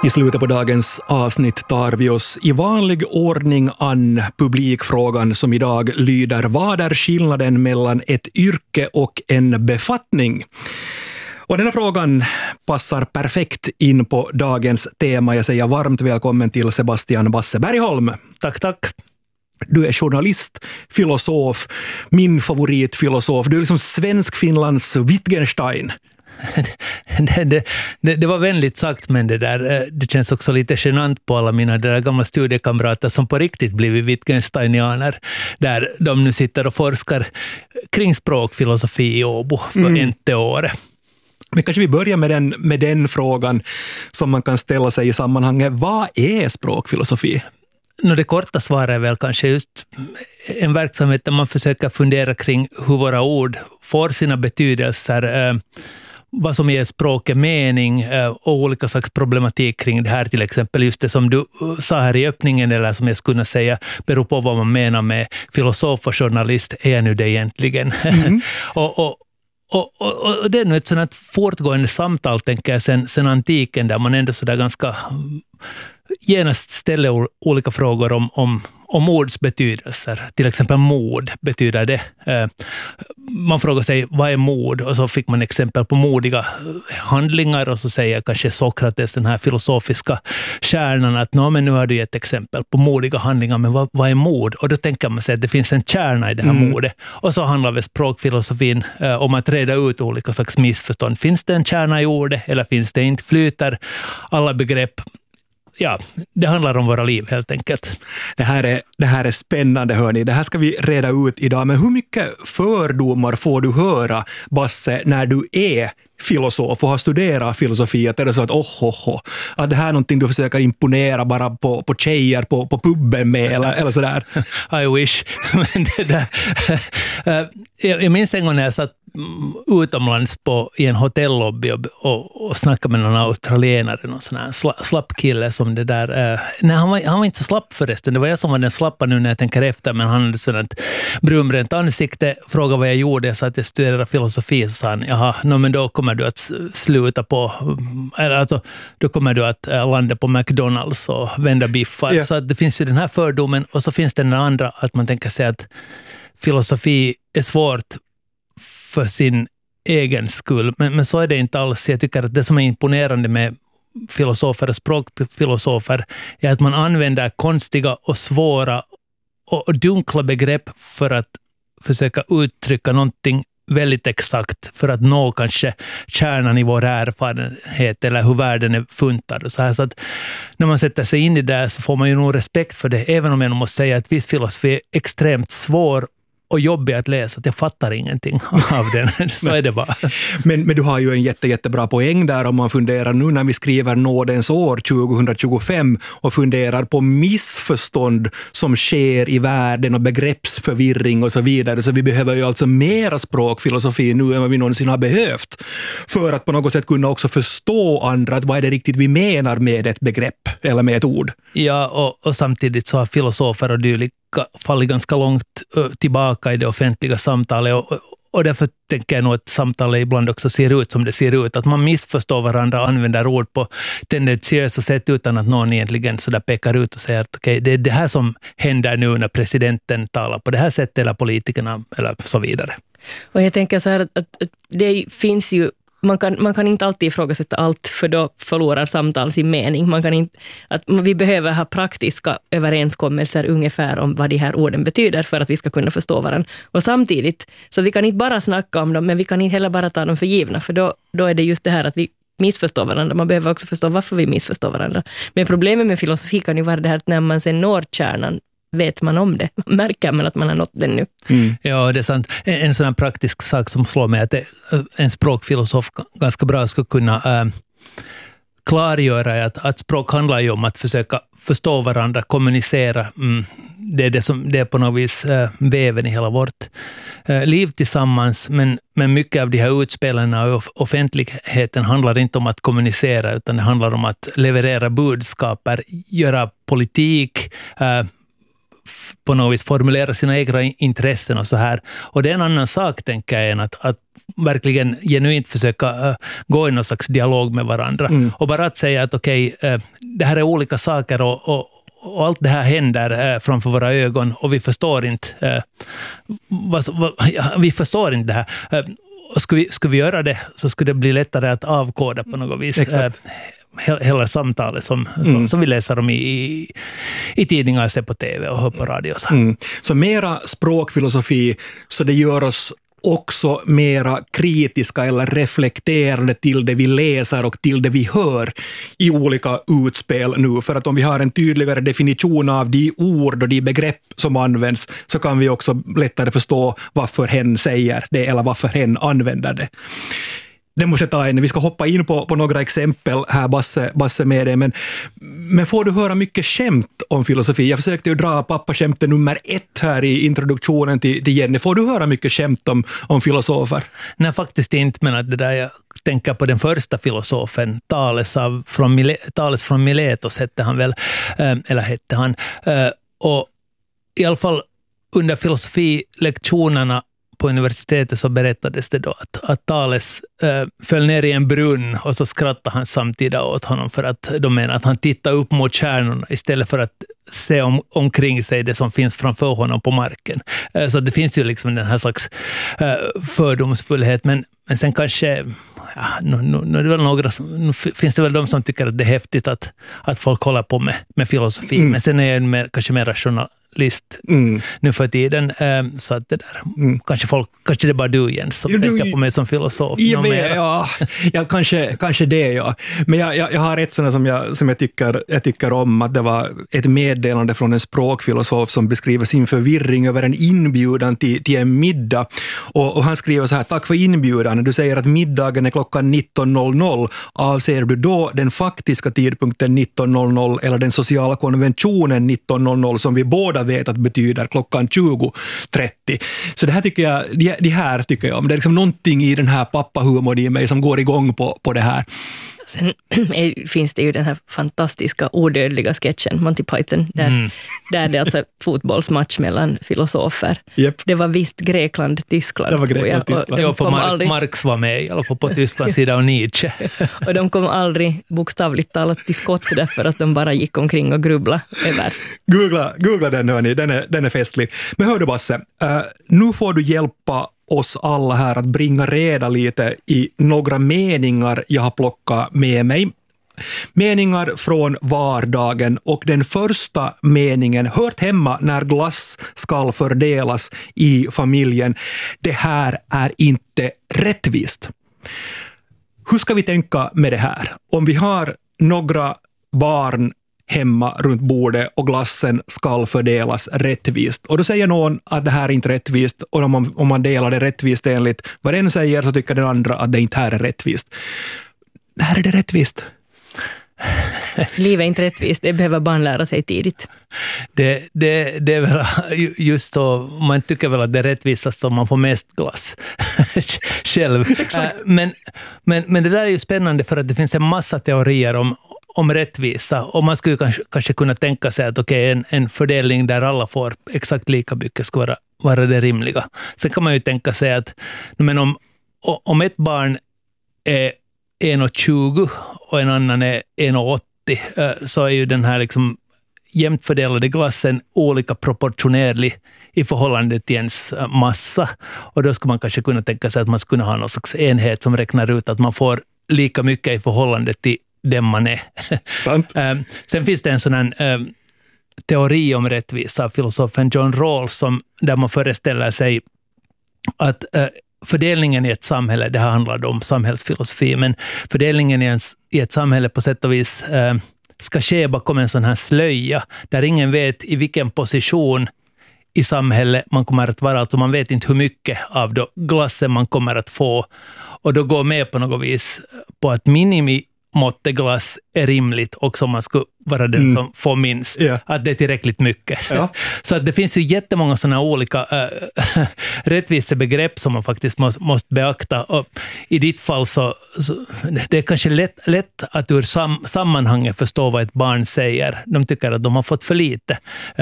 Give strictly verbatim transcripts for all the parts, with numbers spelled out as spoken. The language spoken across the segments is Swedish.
I slutet på dagens avsnitt tar vi oss i vanlig ordning an publikfrågan som idag lyder: vad är skillnaden mellan ett yrke och en befattning? Och den här frågan passar perfekt in på dagens tema. Jag säger varmt välkommen till Sebastian Basse Bergholm. Tack, tack. Du är journalist, filosof, min favoritfilosof. Du är liksom svensk-Finlands Wittgenstein. Det, det, det, det var vänligt sagt, men det där det känns också lite genant på alla mina där gamla studiekamrater som på riktigt blivit Wittgensteinianer, där de nu sitter och forskar kring språkfilosofi i Åbo för mm. inte året. Men kanske vi börjar med den, med den frågan som man kan ställa sig i sammanhanget. Vad är språkfilosofi? No, det korta svaret är väl kanske just en verksamhet där man försöker fundera kring hur våra ord får sina betydelser, eh, vad som ger språket mening eh, och olika slags problematik kring det här. Till exempel just det som du sa här i öppningen, eller som jag skulle säga, beror på vad man menar med filosof och journalist. Är nu det egentligen? Mm. och, och Och, och, och det är nu ett sådant fortgående samtal, tänker jag, sen, sen antiken, där man ändå sådär ganska genast ställer olika frågor om, om, om ords betydelser. Till exempel mod betyder det. Eh, man frågar sig, vad är mod? Och så fick man exempel på modiga handlingar, och så säger kanske Sokrates, den här filosofiska kärnan, att nå, men nu har du ett exempel på modiga handlingar, men vad, vad är mod? Och då tänker man sig att det finns en kärna i det här mm. modet. Och så handlar väl språkfilosofin eh, om att reda ut olika slags missförstånd. Finns det en kärna i ordet, eller finns det inte? Flyter alla begrepp? Ja, det handlar om våra liv helt enkelt. Det här är, det här är spännande, hörni. Det här ska vi reda ut idag. Men hur mycket fördomar får du höra, Basse, när du är filosof och har studerat filosofi? Att är det så att, oh, oh, oh, att det här är någonting du försöker imponera bara på, på tjejer på, på puben med, eller, eller sådär? I wish. Men det där, jag, jag minns en gång när jag satt utomlands på, i en hotellobby och, och, och snackade med någon australienare, någon sån här sla, slapp kille som det där. Eh, nej, han var, han var inte så slapp förresten. Det var jag som var den slappa nu när jag tänker efter, men han hade sådant brunbränt ansikte. Frågade vad jag gjorde. Jag sa att jag studerade filosofi, så sa han, jaha, no, men då kommer du att sluta på, alltså, då kommer du att landa på McDonalds och vända biffar. Yeah. Så att det finns ju den här fördomen, och så finns det den andra, att man tänker sig att filosofi är svårt för sin egen skull. Men, men så är det inte alls. Jag tycker att det som är imponerande med filosofer och språkfilosofer är att man använder konstiga och svåra och, och dunkla begrepp för att försöka uttrycka någonting väldigt exakt, för att nå kanske kärnan i vår erfarenhet eller hur världen är funtad. Och så här, så att när man sätter sig in i det så får man ju nog respekt för det, även om jag måste säga att viss filosofi är extremt svår och jobbig att läsa, att jag fattar ingenting av den. Så är det bara. Men, men du har ju en jätte, jättebra poäng där om man funderar nu när vi skriver nådens år tjugohundratjugofem och funderar på missförstånd som sker i världen och begreppsförvirring och så vidare. Så vi behöver ju alltså mera språkfilosofi nu än vad vi någonsin har behövt för att på något sätt kunna också förstå andra, att vad är det riktigt vi menar med ett begrepp eller med ett ord. Ja, och, och samtidigt så har filosofer och dylika fallit ganska långt tillbaka i det offentliga samtalet, och, och därför tänker jag nog att samtalet ibland också ser ut som det ser ut, att man missförstår varandra och använder ord på tendentiösa sätt utan att någon egentligen så där pekar ut och säger att okej, okay, det är det här som händer nu när presidenten talar på det här sättet, eller politikerna eller så vidare. Och jag tänker så här att, att, att det finns ju Man kan, man kan inte alltid ifrågasätta allt, för då förlorar samtal sin mening. Man kan inte, att vi behöver ha praktiska överenskommelser ungefär om vad de här orden betyder för att vi ska kunna förstå varandra. Och samtidigt, så vi kan inte bara snacka om dem, men vi kan inte heller bara ta dem för givna, för då, då är det just det här att vi missförstår varandra. Man behöver också förstå varför vi missförstår varandra. Men problemet med filosofi kan ju vara det här att när man sen når kärnan, vet man om det. Märker man att man har nått den nu. Mm. Ja, det är sant. En, en sån här praktisk sak som slår mig, att det, en språkfilosof ganska bra ska kunna äh, klargöra att, att språk handlar ju om att försöka förstå varandra, kommunicera. Mm. Det är det som det är på något vis äh, väven i hela vårt äh, liv tillsammans. Men, men mycket av de här utspelarna och offentligheten handlar inte om att kommunicera, utan det handlar om att leverera budskaper, göra politik, äh, på något vis formulera sina egna intressen och så här. Och det är en annan sak, tänker jag, än att, att verkligen genuint försöka uh, gå i någon slags dialog med varandra. Mm. Och bara att säga att okej, okay, uh, det här är olika saker och, och, och allt det här händer uh, framför våra ögon och vi förstår inte uh, vad, vad, ja, vi förstår inte det här. Uh, skulle, vi, skulle vi göra det så skulle det bli lättare att avkoda på något vis. Exakt. Uh, hela samtalet som, mm. som vi läser om i, i, i tidningar, ser på tv och hör på radio. Så, mm. så mera språkfilosofi, så det gör oss också mera kritiska eller reflekterande till det vi läser och till det vi hör i olika utspel nu. För att om vi har en tydligare definition av de ord och de begrepp som används, så kan vi också lättare förstå varför hen säger det eller varför hen använder det. Det måste jag ta in. Vi ska hoppa in på, på några exempel här, Basse, Basse med det. Men, men får du höra mycket skämt om filosofi? Jag försökte ju dra pappaskämtet nummer ett här i introduktionen till, till Jenny. Får du höra mycket skämt om, om filosofer? Nej, faktiskt inte. Men att det där jag tänker på den första filosofen, Thales, av, från, Mile, Thales från Miletos hette han väl. Eller hette han. Och i alla fall under filosofilektionerna på universitetet så berättades det då att, att Thales äh, föll ner i en brunn och så skrattade han samtidigt åt honom för att de menar att han tittar upp mot stjärnorna istället för att se om, omkring sig det som finns framför honom på marken. Äh, så det finns ju liksom den här slags äh, fördomsfullhet, men, men sen kanske ja, nu, nu, nu, är det väl några, nu finns det väl de som tycker att det är häftigt att, att folk håller på med, med filosofi, mm. men sen är jag mer, kanske mer rational list mm. nu för tiden. Så att det där, mm. kanske, folk, kanske det är bara du, Jens, som jo, tänker du, på mig som filosof. Jag vet, ja, ja, kanske, kanske det, ja. Men jag, jag, jag har ett sådant som, jag, som jag, tycker, jag tycker om, att det var ett meddelande från en språkfilosof som beskriver sin förvirring över en inbjudan till, till en middag. Och, och han skriver så här: tack för inbjudan. Du säger att middagen är klockan nitton noll noll. Avser du då den faktiska tidpunkten nitton noll noll eller den sociala konventionen nitton noll noll som vi båda vet att betyder klockan tjugo trettio. Så det här tycker jag, det, det här tycker jag om. Det är liksom någonting i den här pappahumorn i mig som går igång på, på det här. Sen är, finns det ju den här fantastiska odödliga sketchen Monty Python där, mm. där det är alltså fotbollsmatch mellan filosofer. Yep. Det var visst Grekland, Tyskland. Det var Grekland, Tyskland. Och de ja, på Mar- aldrig... Marx var med, eller på, på Tysklands sida och Nietzsche. Och de kom aldrig bokstavligt talat till skott därför att de bara gick omkring och grubbla över. Googla, googla den hörni, den är, den är festlig. Men hör du Basse, uh, nu får du hjälpa oss alla här att bringa reda lite i några meningar jag har plockat med mig. Meningar från vardagen, och den första meningen hört hemma när glass ska fördelas i familjen. Det här är inte rättvist. Hur ska vi tänka med det här? Om vi har några barn hemma runt bordet och glassen ska fördelas rättvist. Och då säger någon att det här är inte rättvist, och om man, om man delar det rättvist enligt vad den säger, så tycker den andra att det inte här är rättvist. När är det rättvist? Livet är inte rättvist, det behöver barn lära sig tidigt. Det, det, det är väl just så, man tycker väl att det är rättvisast om man får mest glass själv. men, men, men det där är ju spännande, för att det finns en massa teorier om om rättvisa, och man skulle kanske, kanske kunna tänka sig att okay, en, en fördelning där alla får exakt lika mycket ska vara, vara det rimliga. Sen kan man ju tänka sig att men om, om ett barn är en komma tjugo och en annan är en komma åttio, så är ju den här liksom jämnt fördelade glassen olika proportionerlig i förhållande till ens massa, och då skulle man kanske kunna tänka sig att man skulle ha någon slags enhet som räknar ut att man får lika mycket i förhållande till den man är. Sant. Sen finns det en sån här um, teori om rättvisa av filosofen John Rawls, som, där man föreställer sig att uh, fördelningen i ett samhälle, det här handlar om samhällsfilosofi, men fördelningen i, en, i ett samhälle på sätt och vis uh, ska ske bakom en sån här slöja, där ingen vet i vilken position i samhället man kommer att vara, alltså man vet inte hur mycket av då glassen man kommer att få, och då går med på något vis på att minimi måtteglass är rimligt också om man skulle vara den mm. som får minst. Yeah. Att det är tillräckligt mycket. Ja. Så att det finns ju jättemånga sådana olika äh, rättvisebegrepp som man faktiskt måste, måste beakta. Och i ditt fall så, så det är kanske lätt, lätt att ur sam, sammanhanget förstå vad ett barn säger. De tycker att de har fått för lite. Äh,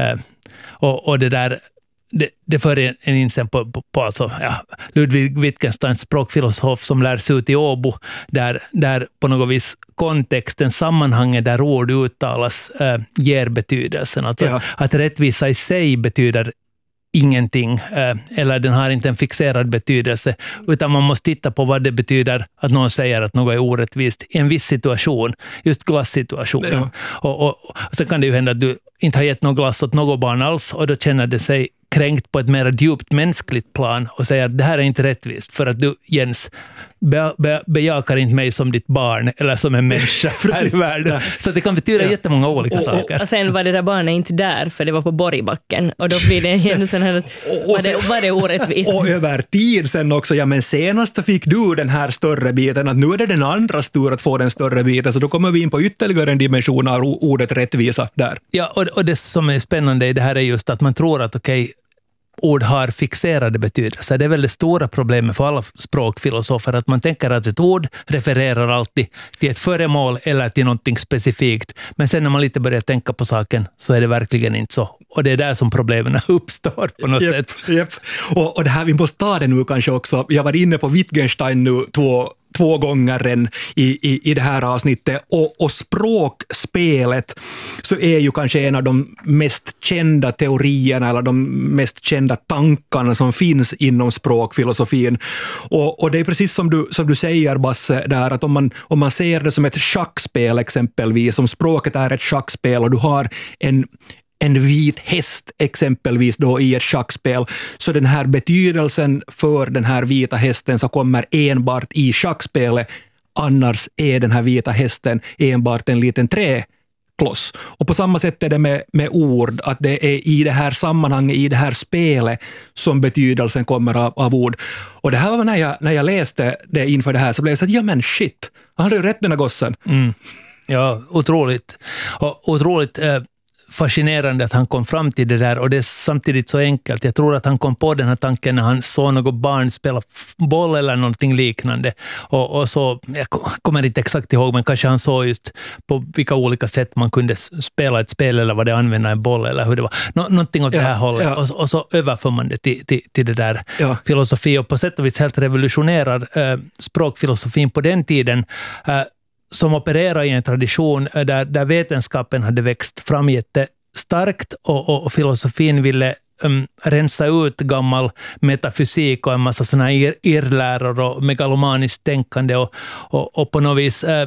och, och det där Det, det för en, en insen på, på, på alltså, ja, Ludwig Wittgensteins språkfilosof som lär sig ut i Åbo, där, där på något vis kontexten, sammanhanget där ord uttalas äh, ger betydelsen. Alltså, ja. Att rättvisa i sig betyder ingenting, äh, eller den har inte en fixerad betydelse, utan man måste titta på vad det betyder att någon säger att något är orättvist i en viss situation, just glassituationen. Ja. Och, och, och så kan det ju hända att du inte har gett någon glass åt något barn alls, och då känner det sig kränkt på ett mer djupt mänskligt plan och säger att det här är inte rättvist för att du, Jens, be, be, bejakar inte mig som ditt barn eller som en människa här i världen. Så det kan betyda ja. jättemånga olika och, saker. Och, och sen var det där barnet inte där för det var på Borgbacken, och då blir det en sån här, och, och var, det, var det orättvist? Och över tid sen också, ja men senast så fick du den här större biten, att nu är det den andras tur att få den större biten, så då kommer vi in på ytterligare en dimension av ordet rättvisa där. Ja, och, och det som är spännande i det här är just att man tror att okej, okay, ord har fixerade betydelser. Det är väl det stora problemet för alla språkfilosofer, att man tänker att ett ord refererar alltid till ett föremål eller till någonting specifikt. Men sen när man lite börjar tänka på saken så är det verkligen inte så. Och det är där som problemen uppstår på något yep, sätt. Yep. Och, och det här vi måste ta det nu kanske också. Jag var inne på Wittgenstein nu två två gånger än i, i, i det här avsnittet. Och, och språkspelet så är ju kanske en av de mest kända teorierna eller de mest kända tankarna som finns inom språkfilosofin. Och, och det är precis som du, som du säger, Basse, där att om man, om man ser det som ett schackspel exempelvis, om språket är ett schackspel och du har en en vit häst exempelvis då i ett schackspel, så den här betydelsen för den här vita hästen så kommer enbart i schackspelet, annars är den här vita hästen enbart en liten träkloss. Och på samma sätt är det med, med ord, att det är i det här sammanhanget, i det här spelet som betydelsen kommer av, av ord. Och det här var när jag, när jag läste det inför det här, så blev jag så att ja men shit, han hade ju rätt den här gossen. Mm. Ja, otroligt. Och otroligt eh... fascinerande att han kom fram till det där, och det är samtidigt så enkelt. Jag tror att han kom på den här tanken när han såg något barn spela boll eller någonting liknande, och, och så, jag kommer inte exakt ihåg, men kanske han såg just på vilka olika sätt man kunde spela ett spel eller vad det använda en boll eller hur det var. Nå, någonting åt ja, det här hållet, ja. och, och så överför man det till, till, till det där ja. filosofi, och på sätt och vis helt revolutionerar äh, språkfilosofin på den tiden, äh, som opererar i en tradition där, där vetenskapen hade växt fram jättestarkt, och, och, och filosofin ville um, rensa ut gammal metafysik och en massa såna ir, irläror och megalomaniskt tänkande, och, och, och på något vis uh,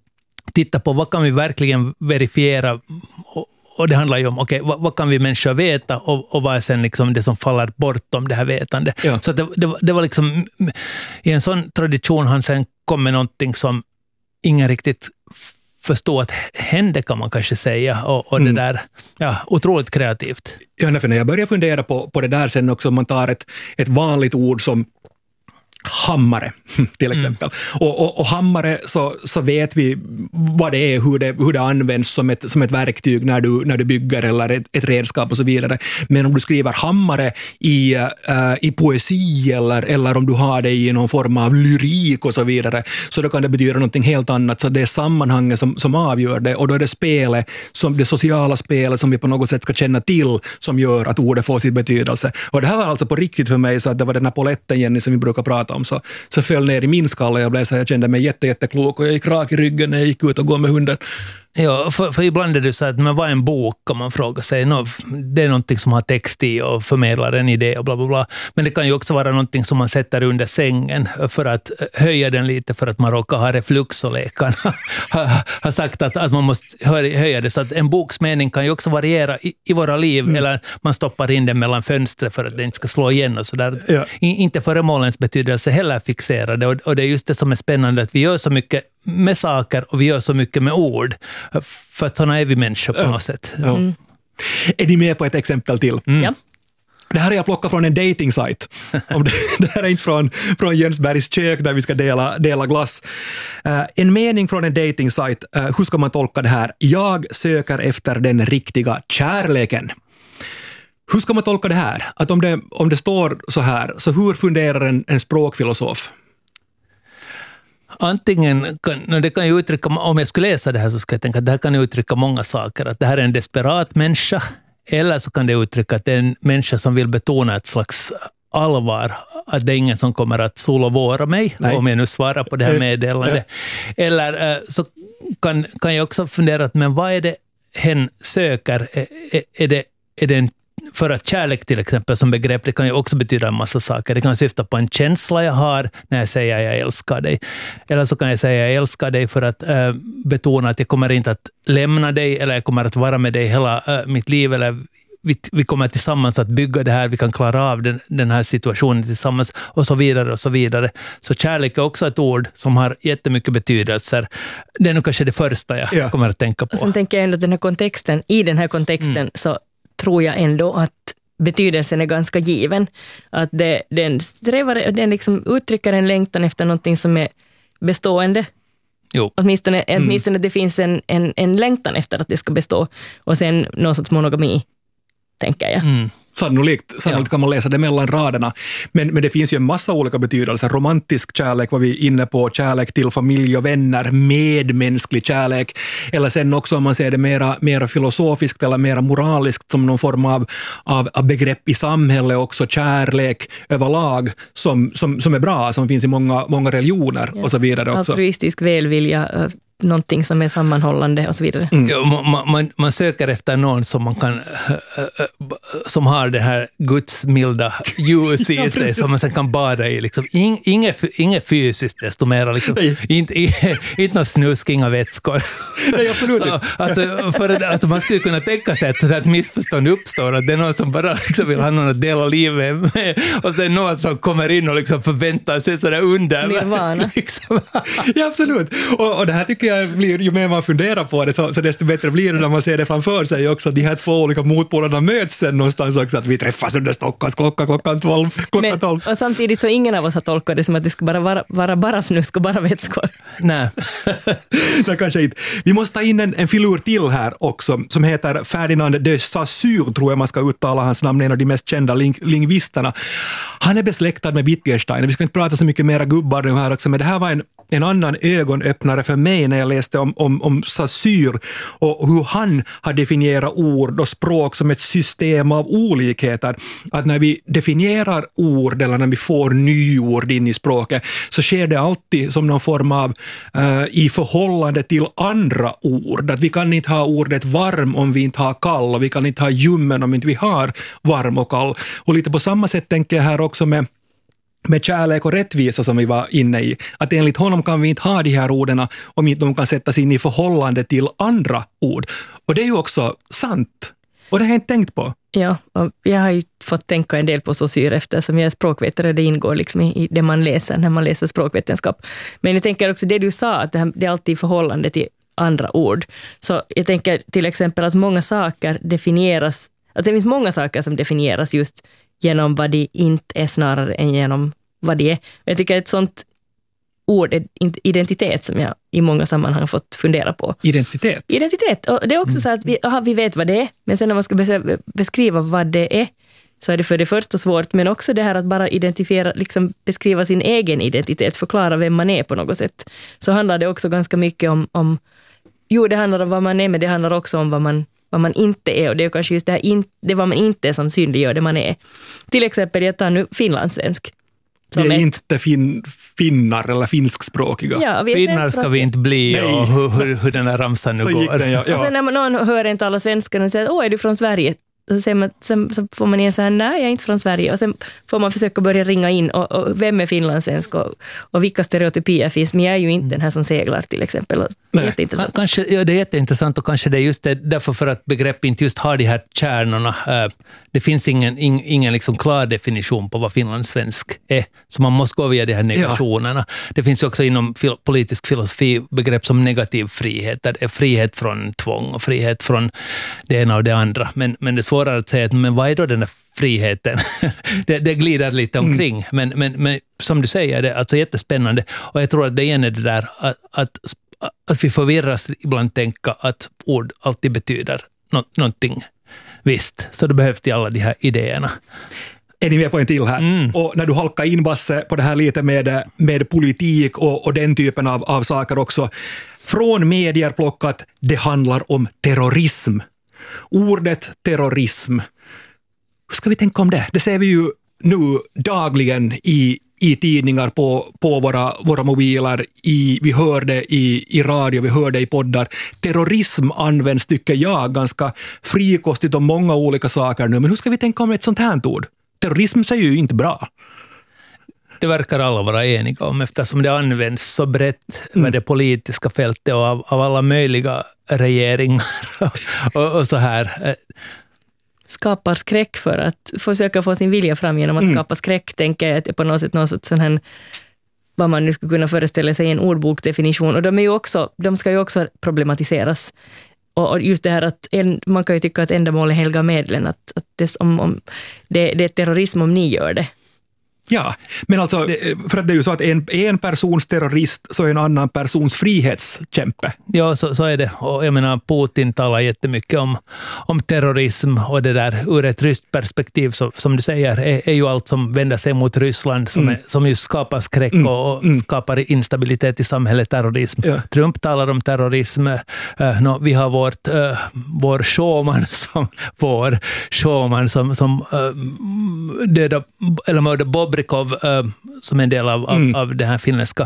titta på vad kan vi verkligen verifiera, och, och det handlar ju om okay, vad, vad kan vi människor veta, och, och vad är sen liksom det som faller bortom det här vetande. Ja. Så det, det, det var liksom i en sån tradition han sen kom med någonting som ingen riktigt förstå att hände, kan man kanske säga, och, och mm. det där, ja, otroligt kreativt. Ja, för när jag börjar fundera på, på det där sen också, om man tar ett, ett vanligt ord som hammare till exempel. Mm. Och, och, och hammare så, så vet vi vad det är, hur det, hur det används som ett, som ett verktyg när du, när du bygger eller ett, ett redskap och så vidare. Men om du skriver hammare i, uh, i poesi eller, eller om du har det i någon form av lyrik och så vidare, så då kan det betyda någonting helt annat. Så det är sammanhanget som, som avgör det, och då är det spelet, som det sociala spelet som vi på något sätt ska känna till, som gör att ordet får sin betydelse. Och det här var alltså på riktigt för mig, så att det var den här poletten, Jenny, som vi brukar prata om, så, så föll ner i min skalle. Jag blev så här, jag kände mig jätte, jätteklok, och jag gick rak i ryggen när jag gick ut och gå med hunden. Ja, för, för ibland är det så att men vad är en bok, kan man fråga sig. No, det är någonting som har text i och förmedlar en idé och bla bla bla. Men det kan ju också vara någonting som man sätter under sängen för att höja den lite, för att man råkar ha reflux, och läkaren har sagt att, att man måste höja det. Så att en boks mening kan ju också variera i, i våra liv, mm. eller man stoppar in den mellan fönster för att den inte ska slå igen och så där. Ja. Inte föremålens betydelse heller fixerade, och, och det är just det som är spännande, att vi gör så mycket med saker och vi gör så mycket med ord, för att sådana är vi människor på något sätt. Ja. Mm. Är ni med på ett exempel till? Mm. Ja. Det här är jag plockat från en dating-sajt. det, det här är inte från, från Jensbergs kök där vi ska dela, dela glass. Uh, en mening från en dating-sajt. Uh, hur ska man tolka det här? Jag söker efter den riktiga kärleken. Hur ska man tolka det här? Att om det, om det står så här, så hur funderar en, en språkfilosof? Antingen kan, det kan ju uttrycka, om jag skulle läsa det här så skulle jag tänka att det här kan uttrycka många saker. Att det här är en desperat människa, Eller så kan det uttrycka att det är en människa som vill betona ett slags allvar, att det är ingen som kommer att solovåra mig, Nej. om jag nu svarar på det här meddelandet. Eller äh, så kan, kan jag också fundera, att, men vad är det hen söker? Är, är, är, det, är det en, för att kärlek till exempel som begrepp, det kan ju också betyda en massa saker. Det kan syfta på en känsla jag har när jag säger jag älskar dig. Eller så kan jag säga jag älskar dig för att äh, betona att jag kommer inte att lämna dig, eller jag kommer att vara med dig hela äh, mitt liv, eller Vi, vi kommer tillsammans att bygga det här, vi kan klara av den, den här situationen tillsammans och så vidare och så vidare. Så kärlek är också ett ord som har jättemycket betydelser. Det är nog kanske det första jag ja. kommer att tänka på. Och sen tänker jag ändå att den här kontexten, i den här kontexten mm. så tror jag ändå att betydelsen är ganska given. Att det, den, strävar, den liksom uttrycker en längtan efter någonting som är bestående. Jo. Åtminstone, mm. åtminstone det finns en, en, en längtan efter att det ska bestå. Och sen någon sorts monogami, tänker jag. Mm. Sannolikt, sannolikt ja. kan man läsa det mellan raderna. Men, men det finns ju en massa olika betydelser. Romantisk kärlek var vi inne på, kärlek till familj och vänner, medmänsklig kärlek. Eller sen också om man ser det mera, mera filosofiskt eller mera moraliskt som någon form av, av, av begrepp i samhället, också kärlek överlag som, som, som är bra, som finns i många, många religioner ja. och så vidare också. Altruistisk välvilja, någonting som är sammanhållande och så vidare. Mm. Ja, man, man, man söker efter någon som man kan som har det här Guds milda ljus i ja, sig som man sen kan bada i. Liksom. In, inget, inget fysiskt desto mer. Liksom. Inte, inte någon snusk, inga vätskor. Nej, absolut. Så, att, för att, att man skulle kunna tänka sig att ett missförstånd uppstår, att det är någon som bara liksom vill ha någon att dela livet med, och sen någon som kommer in och liksom förväntar sig sådär under. Nirvana. Liksom. Ja, absolut. Och, och det här tycker jag blir, ju mer man funderar på det, så, så desto bättre blir det när man ser det framför sig också. De här två olika motpolarna möts sen någonstans också, att vi träffas under Stockholms klockan klockan tolv. Klockan tolv. Men, och samtidigt så ingen av oss har tolkat det som att det ska bara vara, vara bara snusk och bara vätskor. Nej. Det kanske inte. Vi måste ta in en, en filur till här också, som heter Ferdinand de Saussure, tror jag man ska uttala hans namn, en av de mest kända ling- lingvisterna. Han är besläktad med Wittgenstein. Vi ska inte prata så mycket mera gubbar nu här också, men det här var en En annan ögonöppnare för mig när jag läste om, om, om Saussure och hur han har definierat ord och språk som ett system av olikheter. Att när vi definierar ord eller när vi får nyord in i språket, så sker det alltid som någon form av uh, i förhållande till andra ord. Att vi kan inte ha ordet varm om vi inte har kall, och vi kan inte ha ljummen om inte vi har varm och kall. Och lite på samma sätt tänker jag här också med med kärlek och rättvisa som vi var inne i. Att enligt honom kan vi inte ha de här orden om inte de kan sättas in i förhållande till andra ord. Och det är ju också sant. Och det har jag inte tänkt på. Ja, och jag har ju fått tänka en del på Saussure eftersom jag är språkvetare. Det ingår liksom i det man läser när man läser språkvetenskap. Men jag tänker också det du sa, att det, här, det är alltid i förhållande till andra ord. Så jag tänker till exempel att många saker definieras, att det finns många saker som definieras just genom vad det inte är snarare än genom vad det är. Jag tycker ett sånt ord är identitet som jag i många sammanhang fått fundera på. Identitet? Identitet. Och det är också mm. så att vi, aha, vi vet vad det är, men sen när man ska beskriva vad det är, så är det för det första svårt, men också det här att bara identifiera, liksom beskriva sin egen identitet, förklara vem man är på något sätt. Så handlar det också ganska mycket om, om jo, det handlar om vad man är, men det handlar också om vad man vad man inte är, och det är kanske just det här in, det vad man inte är som synliggör det man är. Till exempel, jag tar nu finlandssvensk. Vi är ett, inte fin, finnar eller finskspråkiga. Ja, vi finnar ska vi inte bli. Nej. Och hur, hur, hur den här ramsan nu så går. Den, ja. Ja. Och sen när man, någon hör en tala svenska och säger, åh, är du från Sverige? Så, säger man, sen, så får man igen så här, nej, jag är inte från Sverige. Och sen får man försöka börja ringa in, och, och vem är finlandssvensk och, och vilka stereotypier finns. Men jag är ju inte den här som seglar till exempel. Det är jätteintressant. Kanske, ja, det är jätteintressant, och kanske det är just det, därför för att begrepp inte just har de här kärnorna. Det finns ingen, ing, ingen liksom klar definition på vad finlandssvensk är. Så man måste gå via de här negationerna. Ja. Det finns också inom fil, politisk filosofi begrepp som negativ frihet. Där det är frihet från tvång och frihet från det ena och det andra. Men, men det är svårare att säga, att, men vad är då den här friheten? det, det glider lite omkring. Mm. Men, men, men som du säger, det är alltså jättespännande. Och jag tror att det igen är det där att, att, att vi förvirras ibland tänka att ord alltid betyder no, någonting visst. Så det behövs till alla de här idéerna. Är ni med på en till här? Mm. Och när du halkar in, Basse, på det här lite med, med politik och, och den typen av, av saker också. Från medier plockat, det handlar om terrorism. Ordet terrorism. Hur ska vi tänka om det? Det ser vi ju nu dagligen i, i tidningar på, på våra, våra mobiler. I, vi hör det i, i radio, vi hör det i poddar. Terrorism används, tycker jag, ganska frikostigt om många olika saker nu. Men hur ska vi tänka om ett sånt här ord? Terrorism är ju inte bra. Det verkar alla vara eniga om, eftersom det används så brett med mm. det politiska fältet och av, av alla möjliga regeringar och, och så här. Skapar skräck för att försöka få sin vilja fram genom att mm. skapa skräck, tänker jag att det är på något sätt någon sån här, vad man nu skulle kunna föreställa sig, en ordboksdefinition. Och de, är ju också, de ska ju också problematiseras. Och just det här att en, man kan ju tycka att ändamålet helgar medlen, att, att det, om, om, det, det är terrorism om ni gör det. Ja, men alltså, för att det är ju så att en, en persons terrorist så är en annan persons frihetskämpe. Ja, så, så är det. Och jag menar, Putin talar jättemycket om, om terrorism och det där ur ett ryskt perspektiv, så, som du säger, är, är ju allt som vänder sig mot Ryssland, som, mm. är, som just skapar skräck mm. och mm. skapar instabilitet i samhället, terrorism. Ja. Trump talar om terrorism. Uh, no, vi har vårt, uh, vår showman som, vår showman som, som uh, döda, eller mördar Bob Av, uh, som en del av, mm. av, av den här finländska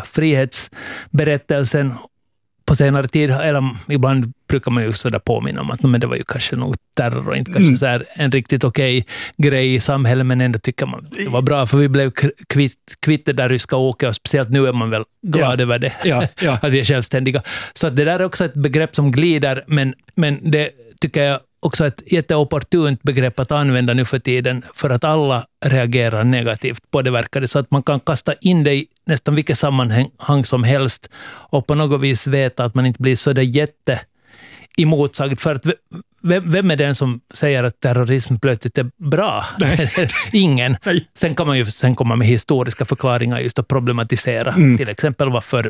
frihetsberättelsen på senare tid, eller ibland brukar man ju sådär påminna om att men det var ju kanske något terror och inte kanske mm. så här en riktigt okej okay grej i samhället, men ändå tycker man det var bra, för vi blev kvitt, kvitt det där ryska åket, och speciellt nu är man väl glad ja. över det, ja, ja. att vi är självständiga. Så att det där är också ett begrepp som glider, men, men det tycker jag också ett jätteopportunt begrepp att använda nu för tiden, för att alla reagerar negativt på det, verkar det, så att man kan kasta in det i nästan vilket sammanhang som helst och på något vis veta att man inte blir så där jätte emotsagd, för att vem, vem är den som säger att terrorism plötsligt är bra? Ingen. Nej. Sen kan man ju sen komma med historiska förklaringar just att problematisera, mm. till exempel varför,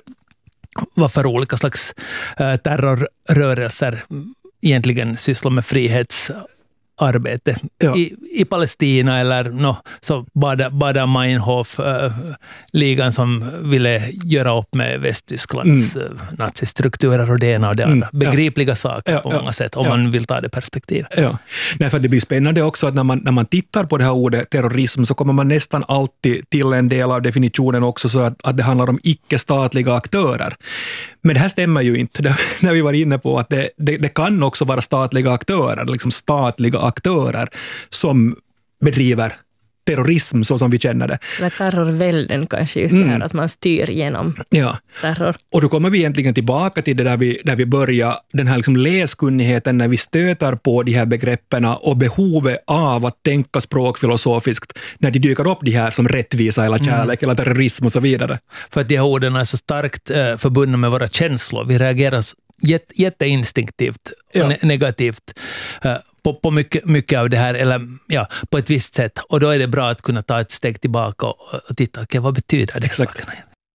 varför olika slags uh, terrorrörelser egentligen sysslar med frihetsarbete. Ja. I, I Palestina eller no, så Baader Meinhof, äh, ligan som ville göra upp med Västtysklands mm. nazistrukturer och det ena och det andra. Mm. Begripliga ja. saker ja, på ja. många sätt, om ja. man vill ta det perspektivet. Ja. Nej, för det blir spännande också att när man, när man tittar på det här ordet terrorism, så kommer man nästan alltid till en del av definitionen också, så att, att det handlar om icke-statliga aktörer. Men det här stämmer ju inte, det, när vi var inne på att det, det, det kan också vara statliga aktörer, liksom statliga aktörer som bedriver terrorism så som vi känner det. Eller terrorvälden kanske, just mm. det här att man styr genom ja. terror. Och då kommer vi egentligen tillbaka till det där vi, där vi börjar, den här liksom läskunnigheten när vi stöter på de här begreppen och behovet av att tänka språkfilosofiskt när de dyker upp, de här som rättvisa eller kärlek mm. eller terrorism och så vidare. För att de här orden är så starkt eh, förbundna med våra känslor. Vi reagerar jätte, jätteinstinktivt och ja. ne- negativt eh, På, på mycket, mycket av det här, eller ja, på ett visst sätt. Och då är det bra att kunna ta ett steg tillbaka och, och titta, okay, vad betyder det sakerna?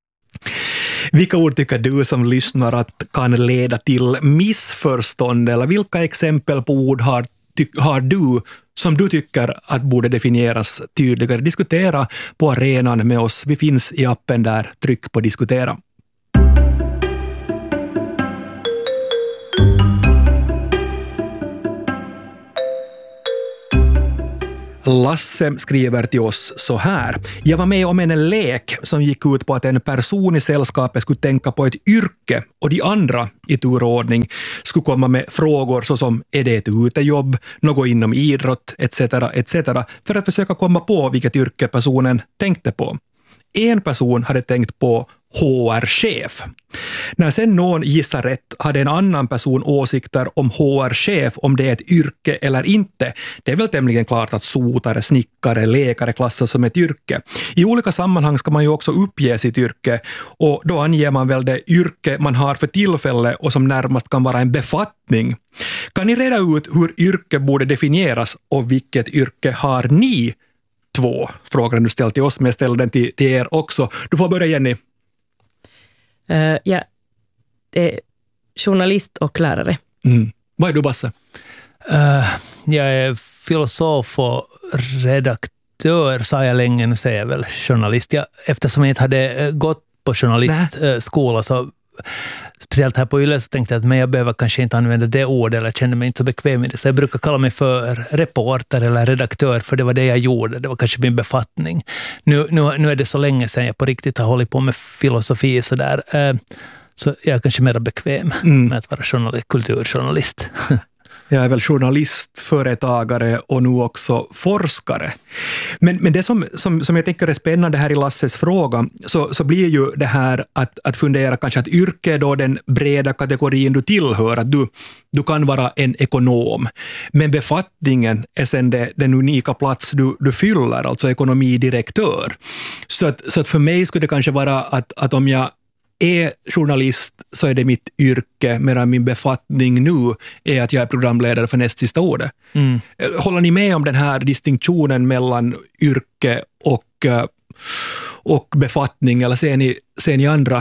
Vilka ord tycker du som lyssnar att kan leda till missförstånd, eller vilka exempel på ord har, ty, har du som du tycker att borde definieras tydligare? Diskutera på arenan med oss. Vi finns i appen där, tryck på diskutera. Lasse skriver till oss så här. Jag var med om en lek som gick ut på att en person i sällskapet skulle tänka på ett yrke och de andra i turordning skulle komma med frågor såsom är det ett utejobb, något inom idrott et cetera et cetera för att försöka komma på vilket yrke personen tänkte på. En person hade tänkt på H R-chef. När sen någon gissar rätt hade en annan person åsikter om H R-chef, om det är ett yrke eller inte. Det är väl tämligen klart att sotare, snickare, läkare klassas som ett yrke. I olika sammanhang ska man ju också uppge sitt yrke, och då anger man väl det yrke man har för tillfälle och som närmast kan vara en befattning. Kan ni reda ut hur yrke borde definieras och vilket yrke har ni två? Frågan du ställt till oss, men jag ställer den till, till er också. Du får börja, Jenny. Uh, ja, det är journalist och lärare. Mm. Vad är du, Basse? Uh, jag är filosof och redaktör, sa jag länge, nu säger jag väl journalist. Jag, eftersom jag inte hade gått på journalistskola så speciellt här på Yle så tänkte jag att men jag behöver kanske inte använda det ordet eller kände mig inte så bekväm med det. Så jag brukar kalla mig för reporter eller redaktör, för det var det jag gjorde. Det var kanske min befattning. Nu, nu, nu är det så länge sedan jag på riktigt har hållit på med filosofi så där. Så jag är kanske mer bekväm mm. med att vara journalist, kulturjournalist. Jag är väl journalist, företagare och nu också forskare. Men, men det som, som, som jag tänker är spännande här i Lasses fråga, så, så blir ju det här att, att fundera kanske att yrke är då den breda kategorin du tillhör, att du, du kan vara en ekonom. Men befattningen är sen det, den unika plats du, du fyller, alltså ekonomidirektör. Så att, så att för mig skulle det kanske vara att, att om jag är journalist så är det mitt yrke, medan min befattning nu är att jag är programledare för Näst sista ordet. Mm. Håller ni med om den här distinktionen mellan yrke och, och befattning, eller ser ni, ser ni andra,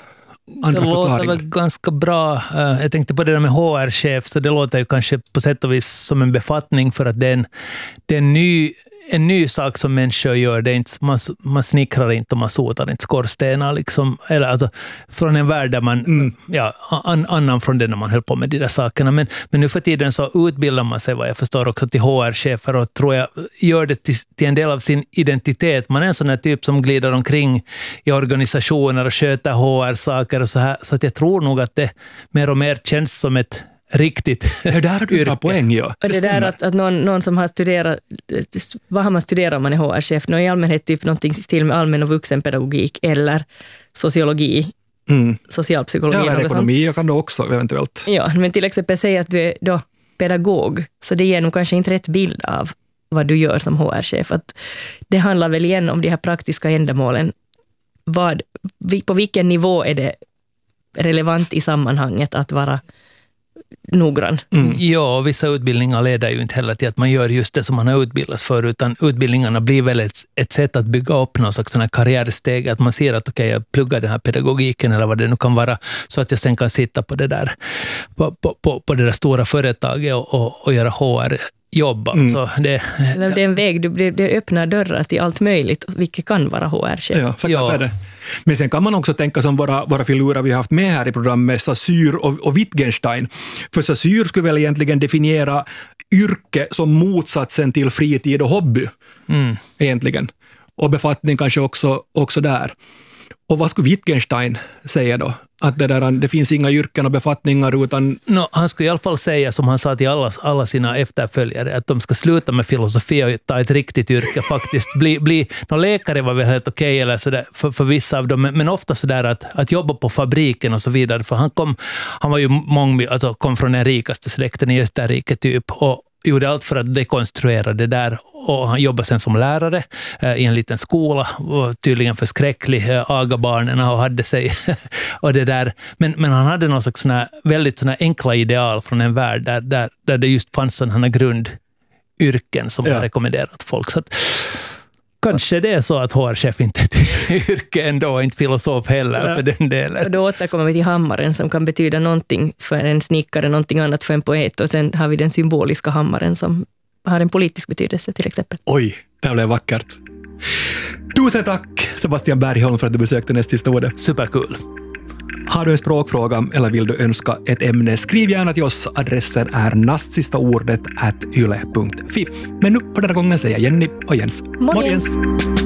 andra det förklaringar? Det låter väl ganska bra. Jag tänkte på det där med H R-chef, så det låter ju kanske på sätt och vis som en befattning, för att det är en, det är en ny En ny sak som människor gör, det är inte, man, man snickrar inte och man sotar inte skorstenar. Liksom, eller alltså, från en värld där man, mm. ja, an, annan från det när man höll på med de där sakerna. Men, men nu för tiden så utbildar man sig, vad jag förstår, också till H R-chefer och tror jag gör det till, till en del av sin identitet. Man är en sån här typ som glider omkring i organisationer och sköter H R-saker och så här. Så att jag tror nog att det mer och mer känns som ett riktigt det där har du bra poäng, ja. Och det där att, att någon, någon som har studerat, vad har man studerat om man är H R-chef? Nå, i allmänhet typ någonting till med allmän och vuxenpedagogik eller sociologi, mm. socialpsykologi. Ja, eller ekonomi jag kan du också eventuellt. Ja, men till exempel säga att du är då pedagog, så det ger nog kanske inte rätt bild av vad du gör som H R-chef. Att det handlar väl igen om de här praktiska ändamålen. Vad, på vilken nivå är det relevant i sammanhanget att vara noggrann. Mm. Ja, vissa utbildningar leder ju inte heller till att man gör just det som man har utbildats för, utan utbildningarna blir väl ett, ett sätt att bygga upp någon slags sån här karriärsteg, att man ser att okej, okay, jag pluggar den här pedagogiken eller vad det nu kan vara, så att jag sen kan sitta på det där, på, på, på, på det där stora företaget och, och, och göra H R jobb. Mm. Alltså det, det är en väg, det, det öppnar dörrar till allt möjligt, vilket kan vara H R-chef. Ja, så ja. Det. Men sen kan man också tänka som våra, våra filurer vi har haft med här i programmet, Saussure och, och Wittgenstein. För Saussure skulle väl egentligen definiera yrke som motsatsen till fritid och hobby. Mm. Egentligen. Och befattning kanske också, också där. Och vad skulle Wittgenstein säga då? Att det, där, det finns inga yrken och befattningar utan... No, han skulle i alla fall säga, som han sa till alla, alla sina efterföljare, att de ska sluta med filosofi och ta ett riktigt yrke faktiskt. Bli, bli, no, läkare var väl helt okej eller så där, för, för vissa av dem, men, men ofta så där att, att jobba på fabriken och så vidare. För han kom, han var ju mång, alltså kom från den rikaste släkten i Österrike typ, och gjorde allt för att dekonstruera det där, och han jobbade sen som lärare eh, i en liten skola, och tydligen förskräcklig, eh, aga barnen och hade sig och det där, men, men han hade någon slags såna, väldigt såna enkla ideal från en värld där, där, där det just fanns sådana grundyrken som ja. han rekommenderat folk, så att kanske det är så att H R-chef inte är ett yrke ändå, inte filosof heller för den delen. Och då återkommer vi till hammaren som kan betyda någonting för en snickare, någonting annat för en poet, och sen har vi den symboliska hammaren som har en politisk betydelse till exempel. Oj, det blev vackert. Tusen tack Sebastian Bergholm för att du besökte Näst sista ordet. Superkul. Har du en språkfråga eller vill du önska ett ämne, skriv gärna till oss. Adressen är nastsistaordet at yle punkt fi. Men nu på den här gången säger Jenny och Jens. Morgens.